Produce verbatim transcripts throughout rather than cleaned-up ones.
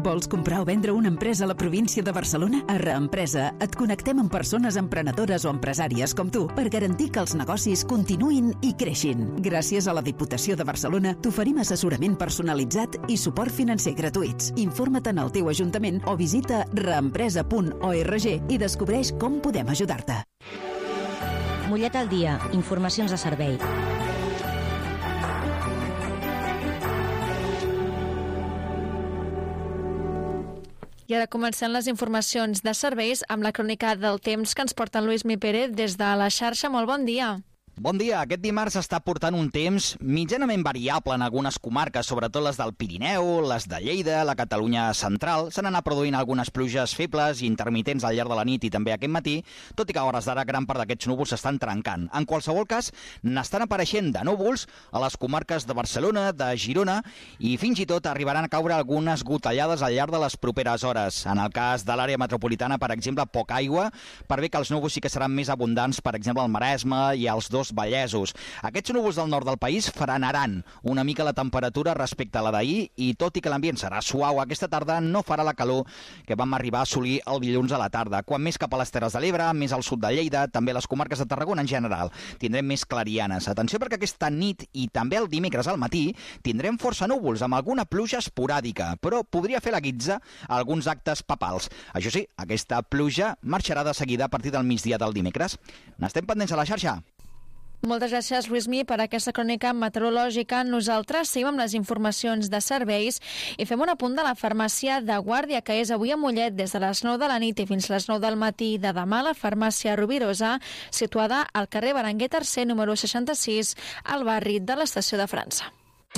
Vols comprar o vendre una empresa a la província de Barcelona? A Reempresa et connectem amb persones emprenedores o empresàries com tu per garantir que els negocis continuïn i creixin. Gràcies a la Diputació de Barcelona t'oferim assessorament personalitzat i suport financer gratuïts. Informa't en el teu ajuntament o visita reempresa punt org i descobreix com podem ajudar-te. Mollet al dia. Informacions de servei. I ara comencem les informacions de serveis amb la crònica del temps que ens porta en Lluís Mi Pérez des de la xarxa. Molt bon dia. Bon dia. Aquest dimarts està portant un temps mitjanament variable en algunes comarques, sobretot les del Pirineu, les de Lleida, la Catalunya central. S'han anat produint algunes pluges febles i intermitents al llarg de la nit i també aquest matí, tot i que a hores d'ara gran part d'aquests núvols s'estan trencant. En qualsevol cas, n'estan apareixent de núvols a les comarques de Barcelona, de Girona, i fins i tot arribaran a caure algunes gotellades al llarg de les properes hores. En el cas de l'àrea metropolitana, per exemple, poca aigua, per bé que els núvols sí que seran més abundants, per exemple, al Maresme i als dos Vallesos. Aquests núvols del nord del país frenaran una mica la temperatura respecte a la d'ahir i tot i que l'ambient serà suau aquesta tarda no farà la calor que vam arribar a assolir el dilluns a la tarda. Quan més cap a les Terres de l'Ebre, més al sud de Lleida, també les comarques de Tarragona en general, tindrem més clarianes. Atenció perquè aquesta nit i també el dimecres al matí tindrem força núvols amb alguna pluja esporàdica, però podria fer la guitza a alguns actes papals. Això sí, aquesta pluja marxarà de seguida a partir del migdia del dimecres. N'estem pendents a la xarxa. Moltes gràcies, Lluís Mi, per aquesta crònica meteorològica. Nosaltres seguim amb les informacions de serveis i fem un apunt de la farmàcia de Guàrdia, que és avui a Mollet des de les nou de la nit i fins les nou del matí de demà. La farmàcia Rovirosa, situada al carrer Berenguer tercer, número seixanta-sis, al barri de l'Estació de França.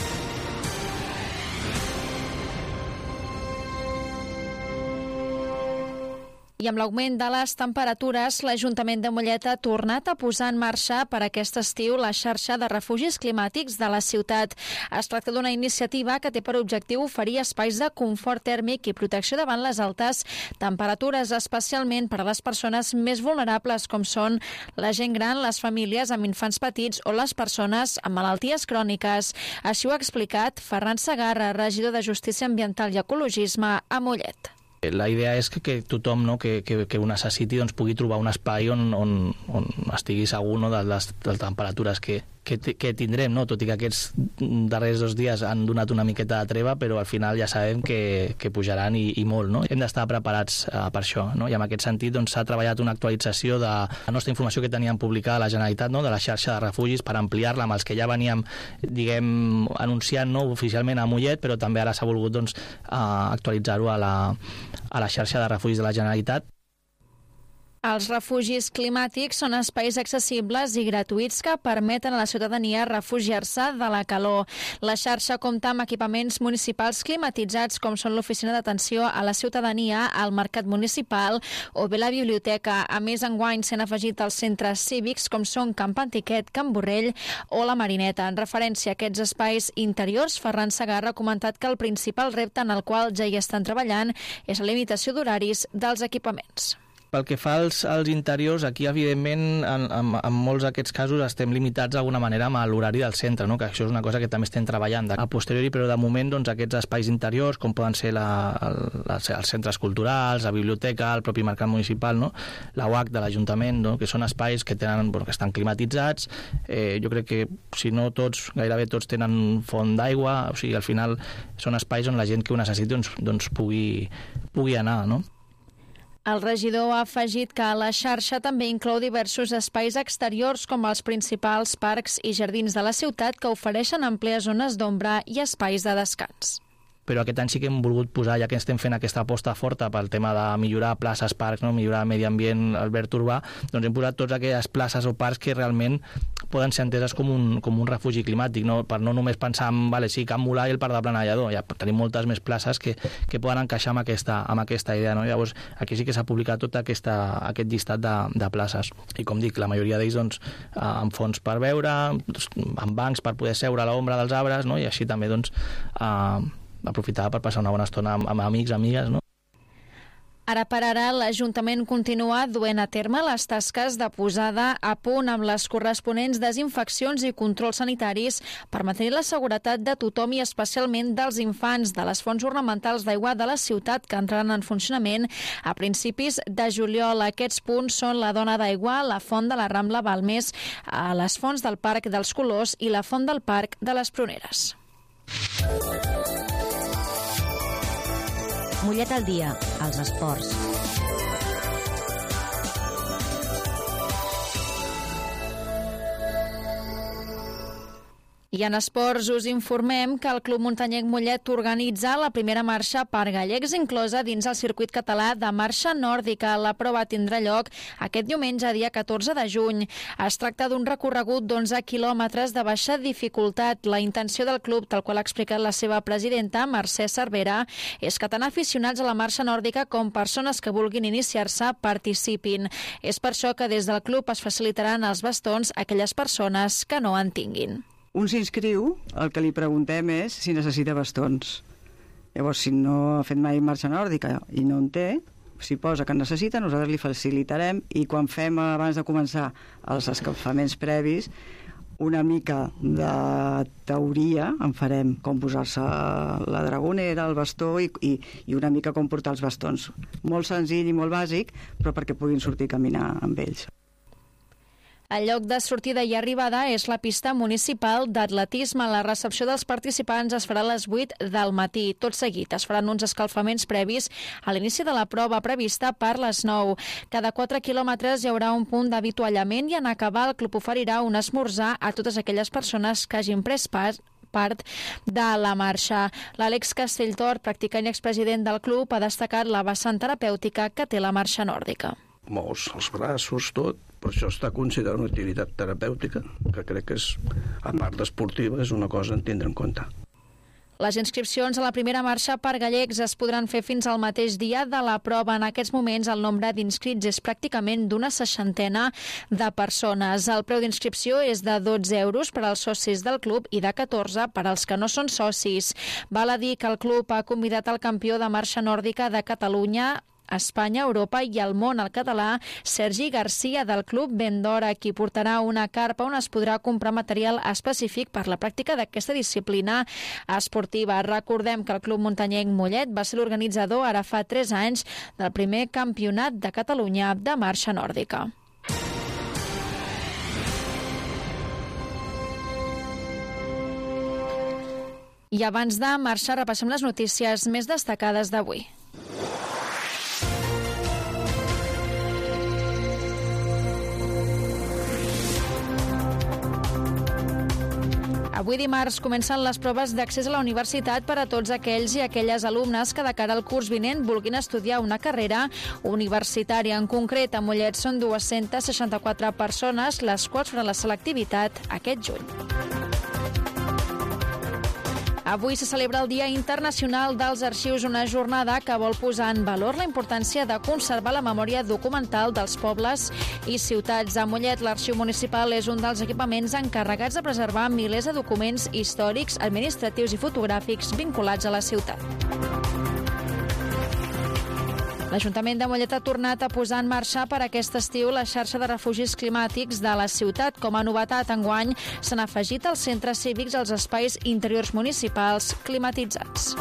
I amb l'augment de les temperatures, l'Ajuntament de Mollet ha tornat a posar en marxa per aquest estiu la xarxa de refugis climàtics de la ciutat. Es tracta d'una iniciativa que té per objectiu oferir espais de confort tèrmic i protecció davant les altes temperatures, especialment per a les persones més vulnerables, com són la gent gran, les famílies amb infants petits o les persones amb malalties cròniques. Així ho ha explicat Ferran Segarra, regidor de Justícia Ambiental i Ecologisme a Mollet. La idea és que, que tothom no, que, que, que ho necessiti doncs, pugui trobar un espai on, on, on estigui segur no, de, les, de les temperatures que, que, que tindrem, no? Tot i que aquests darrers dos dies han donat una miqueta de treva, però al final ja sabem que, que pujaran i, i molt. No? Hem d'estar preparats uh, per això, no? I en aquest sentit doncs, s'ha treballat una actualització de la nostra informació que teníem publicada a la Generalitat, no? De la xarxa de refugis, per ampliar-la amb els que ja veníem diguem, anunciant no? Oficialment a Mollet, però també ara s'ha volgut doncs, uh, actualitzar-ho a la a la xarxa de refugis de la Generalitat. Els refugis climàtics són espais accessibles i gratuïts que permeten a la ciutadania refugiar-se de la calor. La xarxa compta amb equipaments municipals climatitzats com són l'oficina d'atenció a la ciutadania, el mercat municipal o bé la biblioteca. A més, enguany s'han afegit els centres cívics com són Camp Antiquet, Can Borrell o la Marineta. En referència a aquests espais interiors, Ferran Segarra ha comentat que el principal repte en el qual ja hi estan treballant és la limitació d'horaris dels equipaments. Pel que fa als, als interiors, aquí evidentment en, en, en molts d'aquests casos estem limitats d'alguna manera amb l'horari del centre, no? Que això és una cosa que també estem treballant a posteriori, però de moment doncs, aquests espais interiors, com poden ser la, el, els centres culturals, la biblioteca, el propi mercat municipal, no? La U A C de l'Ajuntament, no? Que són espais que, tenen, bueno, que estan climatitzats. Eh, jo crec que si no tots, gairebé tots tenen font d'aigua, o sigui, al final són espais on la gent que ho necessiti doncs, doncs pugui, pugui anar, no? El regidor ha afegit que la xarxa també inclou diversos espais exteriors com els principals parcs i jardins de la ciutat que ofereixen àmplies zones d'ombra i espais de descans. Però aquest any sí que hem volgut posar, ja que estem fent aquesta aposta forta pel tema de millorar places, parcs, no? Millorar el medi ambient, el verd urbà, doncs hem posat totes aquelles places o parcs que realment poden ser enteses com un, com un refugi climàtic, no? Per no només pensar en, vale, sí, Can Mulà i el Parc de Planallador, ja tenim moltes més places que, que poden encaixar amb aquesta, amb aquesta idea, no? Llavors, aquí sí que s'ha publicat tot aquesta, aquest llistat de, de places. I com dic, la majoria d'ells doncs, amb fons per veure, amb bancs per poder seure a l'ombra dels arbres, no? I així també, doncs, eh, aprofitar per passar una bona estona amb, amb amics, amigues, no? Ara per ara, l'Ajuntament continua duent a terme les tasques de posada a punt amb les corresponents desinfeccions i controls sanitaris per mantenir la seguretat de tothom i especialment dels infants de les fonts ornamentals d'aigua de la ciutat que entraran en funcionament a principis de juliol. Aquests punts són la Dona d'Aigua, la Font de la Rambla Balmes, a les fonts del Parc dels Colors i la Font del Parc de les Pruneres. Mollet al dia, als esports. I en esports us informem que el Club Muntanyenc Mollet organitza la primera marxa per gallecs inclosa dins el circuit català de marxa nòrdica. La prova tindrà lloc aquest diumenge, dia catorze de juny. Es tracta d'un recorregut d'onze quilòmetres de baixa dificultat. La intenció del club, tal qual ha explicat la seva presidenta, Mercè Cervera, és que tant aficionats a la marxa nòrdica com persones que vulguin iniciar-se participin. És per això que des del club es facilitaran els bastons a aquelles persones que no en tinguin. Un s'inscriu, el que li preguntem és si necessita bastons. Llavors, si no ha fet mai marxa nòrdica i no en té, si posa que necessita, nosaltres li facilitarem i quan fem, abans de començar els escalfaments previs, una mica de teoria en farem, com posar-se la dragonera, el bastó i, i, i una mica com portar els bastons. Molt senzill i molt bàsic, però perquè puguin sortir a caminar amb ells. El lloc de sortida i arribada és la pista municipal d'atletisme. La recepció dels participants es farà a les vuit del matí. Tot seguit es faran uns escalfaments previs a l'inici de la prova prevista per les nou. Cada quatre quilòmetres hi haurà un punt d'avituallament i en acabar el club oferirà un esmorzar a totes aquelles persones que hagin pres part part de la marxa. L'Àlex Castelltort, practicant i expresident del club, ha destacat la vessant terapèutica que té la marxa nòrdica. Mous els braços, tot. Per això està considerat una activitat terapèutica, que crec que és, a part esportiva, és una cosa a tindre en compte. Les inscripcions a la primera marxa per gallecs es podran fer fins al mateix dia de la prova. En aquests moments el nombre d'inscrits és pràcticament d'una seixantena de persones. El preu d'inscripció és de dotze euros per als socis del club i de catorze per als que no són socis. Val a dir que el club ha convidat el campió de marxa nòrdica de Catalunya, Espanya, Europa i el món, el català Sergi Garcia del Club Vendora, qui portarà una carpa on es podrà comprar material específic per la pràctica d'aquesta disciplina esportiva. Recordem que el Club Muntanyenc Mollet va ser l'organitzador ara fa tres anys del primer campionat de Catalunya de marxa nòrdica. I abans de marxar repassem les notícies més destacades d'avui. Avui dimarts comencen les proves d'accés a la universitat per a tots aquells i aquelles alumnes que de cara al curs vinent vulguin estudiar una carrera universitària. En concret, a Mollet són dues-centes seixanta-quatre persones les quals faran la selectivitat aquest juny. Avui se celebra el Dia Internacional dels Arxius, una jornada que vol posar en valor la importància de conservar la memòria documental dels pobles i ciutats. A Mollet, l'Arxiu Municipal és un dels equipaments encarregats de preservar milers de documents històrics, administratius i fotogràfics vinculats a la ciutat. L'Ajuntament de Mollet ha tornat a posar en marxa per aquest estiu la xarxa de refugis climàtics de la ciutat. Com a novetat, enguany s'han afegit als centres cívics els espais interiors municipals climatitzats.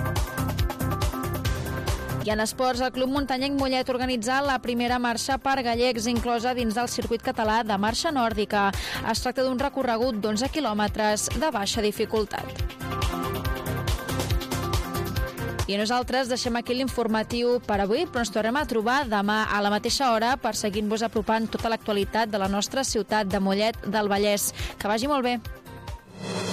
I en esports, el Club Muntanyenc Mollet organitza la primera marxa per gallecs inclosa dins del circuit català de marxa nòrdica. Es tracta d'un recorregut d'onze quilòmetres de baixa dificultat. I nosaltres deixem aquí l'informatiu per avui, però ens tornem a trobar demà a la mateixa hora per seguir-vos apropant tota l'actualitat de la nostra ciutat de Mollet del Vallès. Que vagi molt bé.